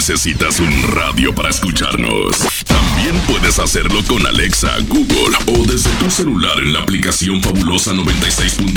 necesitas un radio para escucharnos. También puedes hacerlo con Alexa, Google o desde tu celular en la aplicación Fabulosa 96.9.